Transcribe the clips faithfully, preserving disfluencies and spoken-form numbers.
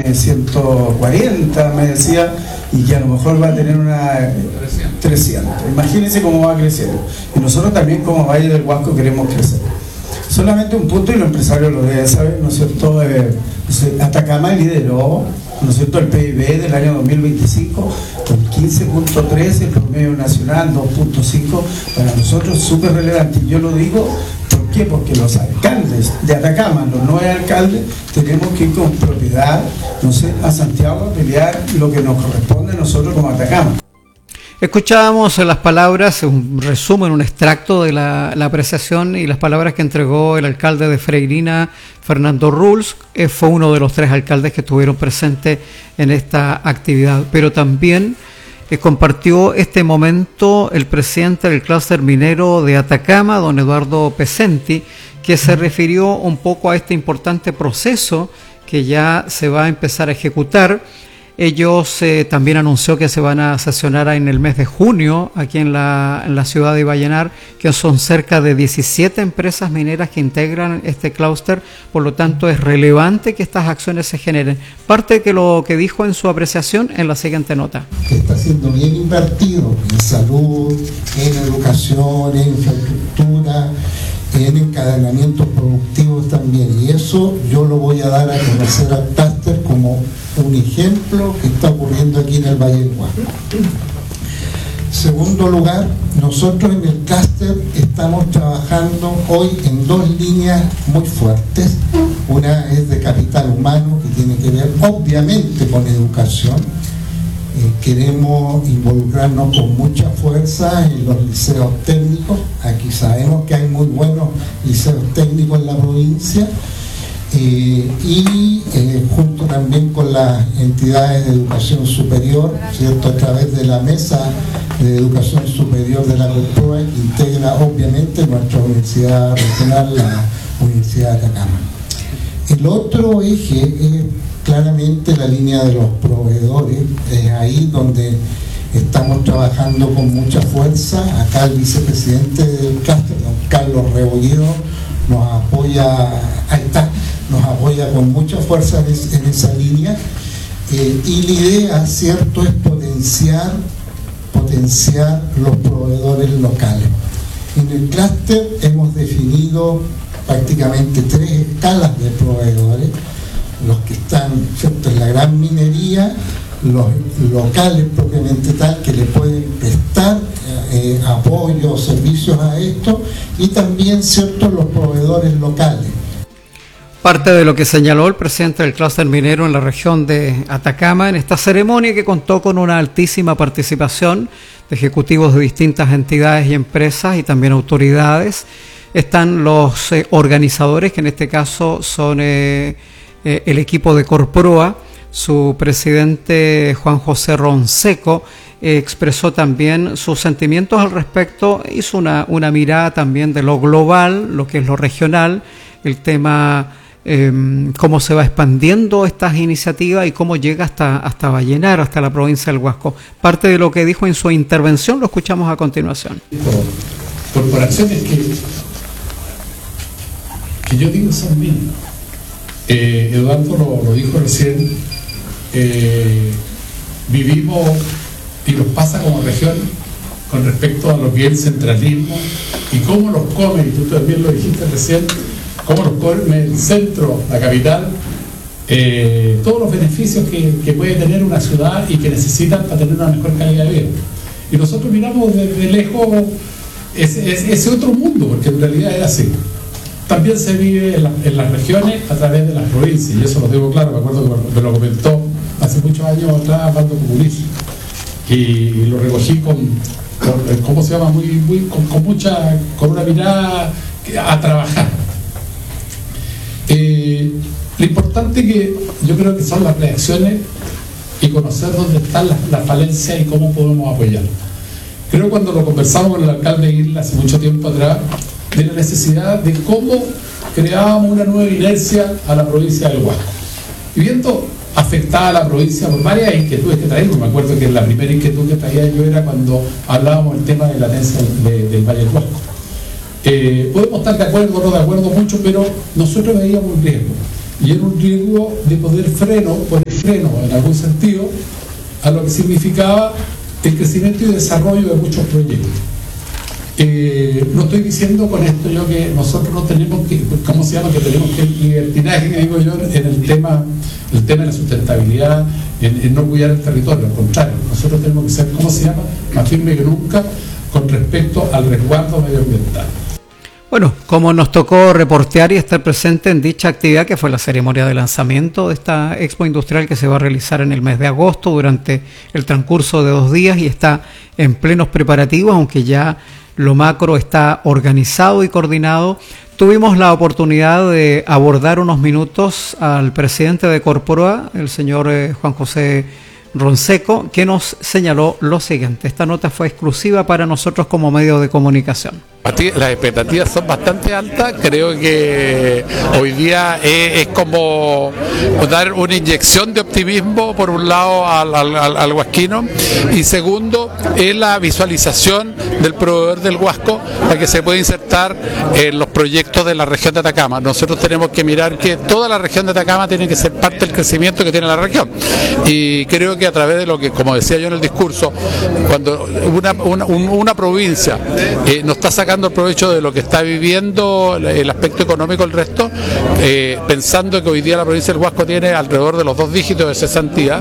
tiene ciento cuarenta, me decía, y que a lo mejor va a tener una trescientos. Imagínense cómo va creciendo. Y nosotros también como Valle del Huasco queremos crecer. Solamente un punto, y los empresarios lo deben saber, ¿no es cierto? Eh, Atacama lideró, ¿no es cierto?, el P I B del año dos mil veinticinco con quince punto tres, el promedio nacional dos punto cinco, para nosotros súper relevante. Y yo lo digo, ¿por qué? Porque los alcaldes de Atacama, los nueve alcaldes, tenemos que ir con propiedad, no sé, a Santiago a pelear lo que nos corresponde a nosotros como Atacama. Escuchábamos las palabras, un resumen, un extracto de la, la apreciación y las palabras que entregó el alcalde de Freirina, Fernando Ruls. Eh, fue uno de los tres alcaldes que estuvieron presentes en esta actividad, pero también eh, compartió este momento el presidente del clúster minero de Atacama, don Eduardo Pesenti, que se refirió un poco a este importante proceso que ya se va a empezar a ejecutar. Ellos eh, también anunció que se van a sesionar en el mes de junio aquí en la, en la ciudad de Vallenar, que son cerca de diecisiete empresas mineras que integran este clúster, por lo tanto es relevante que estas acciones se generen. Parte de lo que dijo en su apreciación en la siguiente nota. Que está siendo bien invertido en salud, en educación, en infraestructura, en encadenamientos productivos también, y eso yo lo voy a dar a conocer al clúster como un ejemplo que está ocurriendo aquí en el Valle del Huasco. Segundo lugar, nosotros en el clúster estamos trabajando hoy en dos líneas muy fuertes. Una es de capital humano, que tiene que ver obviamente con educación. Eh, queremos involucrarnos con mucha fuerza en los liceos técnicos. Aquí sabemos que hay muy buenos liceos técnicos en la provincia, eh, y eh, junto también con las entidades de educación superior, ¿cierto?, a través de la mesa de educación superior de la COPROA, que integra obviamente nuestra universidad regional, la Universidad de Atacama. El otro eje es claramente la línea de los proveedores. Es ahí donde estamos trabajando con mucha fuerza. Acá el vicepresidente del clúster, don Carlos Rebolledo, nos apoya, ahí está, nos apoya con mucha fuerza en, es, en esa línea. Eh, y la idea, cierto, es potenciar, potenciar los proveedores locales. En el clúster hemos definido prácticamente tres escalas de proveedores: los que están, ¿cierto?, en la gran minería, los locales propiamente tal, que le pueden prestar eh, apoyo o servicios a esto, y también, ¿cierto?, los proveedores locales. Parte de lo que señaló el presidente del clúster minero en la región de Atacama en esta ceremonia, que contó con una altísima participación de ejecutivos de distintas entidades y empresas y también autoridades. Están los eh, organizadores, que en este caso son eh, eh, el equipo de Corproa. Su presidente, Juan José Ronseco, eh, expresó también sus sentimientos al respecto, hizo una, una mirada también de lo global, lo que es lo regional, el tema, eh, cómo se va expandiendo estas iniciativas y cómo llega hasta, hasta Vallenar, hasta la provincia del Huasco. Parte de lo que dijo en su intervención lo escuchamos a continuación. Corporaciones que, que yo digo son mínimas. Eh, Eduardo lo, lo dijo recién, eh, vivimos y nos pasa como región con respecto a lo que es el centralismo y cómo nos come, y tú también lo dijiste recién, cómo nos come el centro, la capital, eh, todos los beneficios que, que puede tener una ciudad y que necesitan para tener una mejor calidad de vida. Y nosotros miramos desde lejos ese, ese, ese otro mundo, porque en realidad es así. También se vive en, la, en las regiones a través de las provincias, y eso lo tengo claro. Me acuerdo que me lo comentó hace muchos años atrás Valdo Comunis, y lo recogí con, con ¿cómo se llama? Muy, muy, con, con mucha, con una mirada a trabajar. Eh, lo importante que yo creo que son las reacciones y conocer dónde están las, las falencias y cómo podemos apoyar. Creo que cuando lo conversamos con el alcalde de Isla hace mucho tiempo atrás, de la necesidad de cómo creábamos una nueva inercia a la provincia del Huasco. Y viendo afectada a la provincia por varias inquietudes que traíamos, me acuerdo que la primera inquietud que traía yo era cuando hablábamos del tema de la latencia de, del Valle del Huasco. Eh, podemos estar de acuerdo o no de acuerdo mucho, pero nosotros veíamos un riesgo. y era un riesgo de poder freno, poner freno en algún sentido a lo que significaba el crecimiento y desarrollo de muchos proyectos. Eh, no estoy diciendo con esto yo que nosotros no tenemos que, ¿cómo se llama? Que tenemos que el libertinaje, que digo yo, en el tema, el tema de la sustentabilidad, en, en no cuidar el territorio, al contrario, nosotros tenemos que ser, ¿cómo se llama?, más firme que nunca con respecto al resguardo medioambiental. Bueno, como nos tocó reportear y estar presente en dicha actividad, que fue la ceremonia de lanzamiento de esta Expo Industrial que se va a realizar en el mes de agosto durante el transcurso de dos días y está en plenos preparativos, aunque ya lo macro está organizado y coordinado. Tuvimos la oportunidad de abordar unos minutos al presidente de Corporoa, el señor eh, Juan José Ronseco, que nos señaló lo siguiente. Esta nota fue exclusiva para nosotros como medio de comunicación. Las expectativas son bastante altas, creo que hoy día es, es como dar una inyección de optimismo por un lado al, al, al huasquino y segundo es la visualización del proveedor del Huasco para que se pueda insertar en los proyectos de la región de Atacama. Nosotros tenemos que mirar que toda la región de Atacama tiene que ser parte del crecimiento que tiene la región y creo que a través de lo que, como decía yo en el discurso, cuando una, una, una provincia eh, nos está sacando el provecho de lo que está viviendo el aspecto económico el resto, eh, pensando que hoy día la provincia del Huasco tiene alrededor de los dos dígitos de cesantía,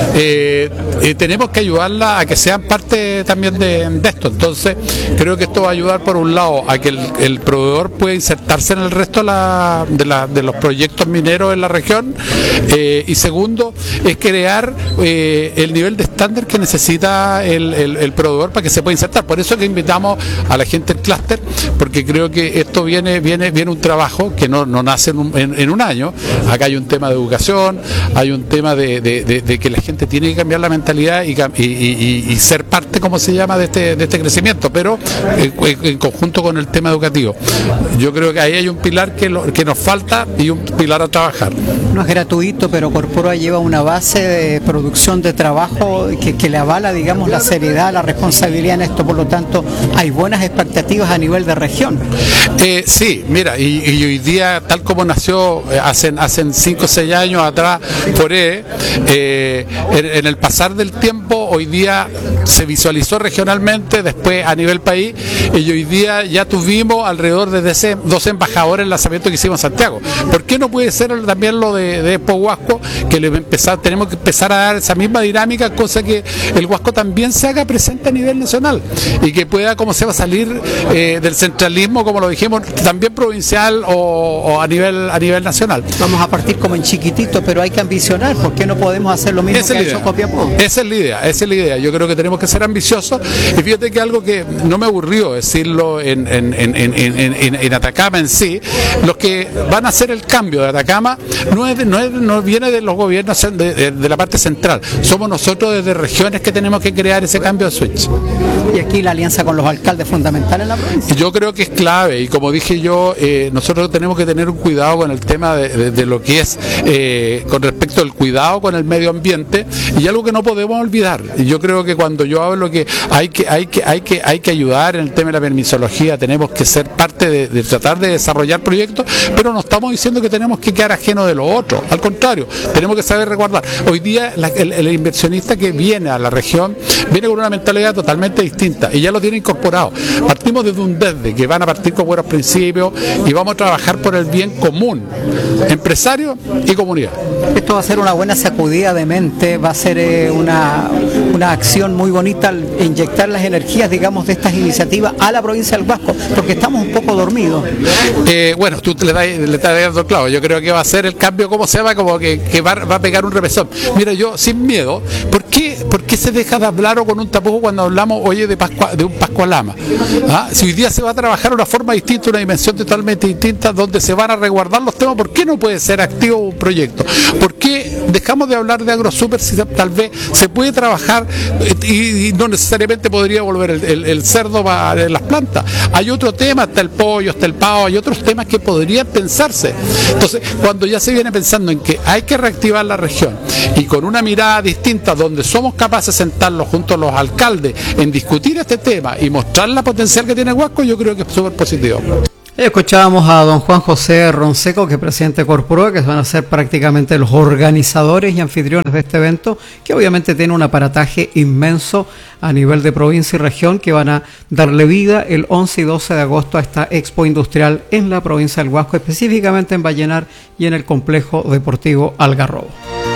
eh, eh, tenemos que ayudarla a que sean parte también de, de esto. Entonces creo que esto va a ayudar por un lado a que el, el proveedor pueda insertarse en el resto de, la, de, la, de los proyectos mineros en la región, eh, y segundo es crear eh, el nivel de estándar que necesita el, el, el proveedor para que se pueda insertar. Por eso que invitamos a la gente del clúster, porque creo que esto viene viene viene un trabajo que no, no nace en un, en, en un año. Acá hay un tema de educación, hay un tema de, de, de, de que la gente tiene que cambiar la mentalidad y, y, y, y ser parte, como se llama, de este, de este crecimiento, pero en, en conjunto con el tema educativo. Yo creo que ahí hay un pilar que, lo, que nos falta y un pilar a trabajar. No es gratuito, pero Corporoa lleva una base de producción de trabajo que, que le avala, digamos, la seriedad, la responsabilidad en esto, por lo tanto hay buenas expectativas a nivel de región. Eh, sí, mira, y, y hoy día, tal como nació eh, hace hace cinco o seis años atrás por E, eh, en, en el pasar del tiempo, hoy día se visualizó regionalmente, después a nivel país, y hoy día ya tuvimos alrededor de doce embajadores en el lanzamiento que hicimos en Santiago. ¿Por qué no puede ser también lo de, de Expo Huasco, que le empezar, tenemos que empezar a dar esa misma dinámica, cosa que el Huasco también se haga presente a nivel nacional y que pueda, como se va a salir eh, del centralismo, como lo dijimos, también provincial o, o a nivel a nivel nacional. Vamos a partir como en chiquitito, pero hay que ambicionar. ¿Por qué no podemos hacer lo mismo esa que ha hecho Copiapó? Esa es la idea, esa es la idea. Yo creo que tenemos que ser ambiciosos y fíjate que algo que no me aburrió decirlo en, en, en, en, en, en, en Atacama en sí, los que van a hacer el cambio de Atacama no, es, no, es, no viene de los gobiernos de, de, de la parte central, somos nosotros desde regiones que tenemos que crear ese cambio de switch. Y aquí la alianza con los alcaldes fundamental en la provincia. Yo creo que es clave y como dije yo, eh, nosotros tenemos que tener un cuidado con el tema de, de, de lo que es eh, con respecto al cuidado con el medio ambiente y algo que no podemos olvidar. Y yo creo que cuando yo hablo que hay que hay que hay que hay que ayudar en el tema de la permisología, tenemos que ser parte de, de tratar de desarrollar proyectos, pero no estamos diciendo que tenemos que quedar ajeno de lo otro, al contrario, tenemos que saber resguardar. Hoy día la, el, el inversionista que viene a la región viene con una mentalidad totalmente distinta y ya lo tiene incorporado. Partimos desde un desde que van a partir con buenos principios y vamos a trabajar por el bien común, empresario y comunidad. Esto va a ser una buena sacudida de mente, va a ser eh, una, una acción muy bonita al inyectar las energías, digamos, de estas iniciativas a la provincia del Huasco, porque estamos un poco dormidos. Eh, bueno, tú le, das, le estás dando claro, yo creo que va a ser el cambio, ¿cómo se llama? Como que, que va, va a pegar un repesón. Mira, yo sin miedo, ¿por qué, por qué se deja de hablar o con un tapujo cuando hablamos, oye, de, Pascua, de un Pascualama? ¿Ah? Si hoy día se va a trabajar de una forma distinta, una dimensión totalmente distinta, donde se van a resguardar los temas, ¿por qué no puede ser activo un proyecto? ¿Por qué dejamos de hablar de AgroSuper si tal vez se puede trabajar y, y no necesariamente podría volver el, el, el cerdo para las plantas? Hay otro tema, está el pollo, está el pavo, hay otros temas que podrían pensarse. Entonces, cuando ya se viene pensando en que hay que reactivar la región y con una mirada distinta, donde somos capaces de sentarlos junto a los alcaldes en discutir este tema y mostrar la potencial que tiene Huasco, yo creo que es súper positivo. Escuchábamos a don Juan José Ronseco, que es presidente de Corporoa, que van a ser prácticamente los organizadores y anfitriones de este evento, que obviamente tiene un aparataje inmenso a nivel de provincia y región, que van a darle vida el once y doce de agosto a esta Expo Industrial en la provincia del Huasco, específicamente en Vallenar y en el Complejo Deportivo Algarrobo.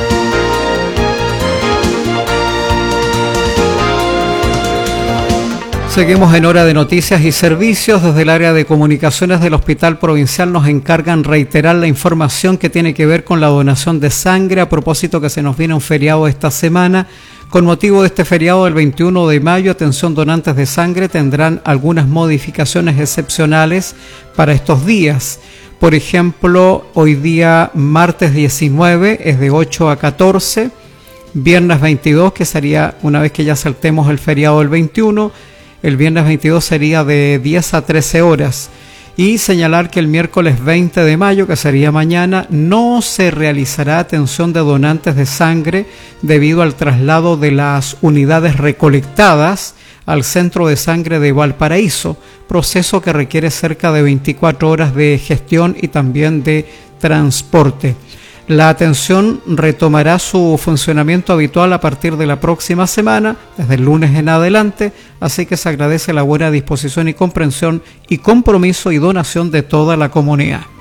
Seguimos en hora de noticias y servicios. Desde el área de comunicaciones del Hospital Provincial nos encargan reiterar la información que tiene que ver con la donación de sangre, a propósito que se nos viene un feriado esta semana. Con motivo de este feriado del veintiuno de mayo, atención donantes de sangre tendrán algunas modificaciones excepcionales para estos días. Por ejemplo, hoy día martes diecinueve es de ocho a catorce, viernes veintidós, que sería una vez que ya saltemos el feriado del veintiuno, el viernes veintidós sería de diez a trece horas, y señalar que el miércoles veinte de mayo, que sería mañana, no se realizará atención de donantes de sangre debido al traslado de las unidades recolectadas al centro de sangre de Valparaíso, proceso que requiere cerca de veinticuatro horas de gestión y también de transporte. La atención retomará su funcionamiento habitual a partir de la próxima semana, desde el lunes en adelante, así que se agradece la buena disposición y comprensión y compromiso y donación de toda la comunidad.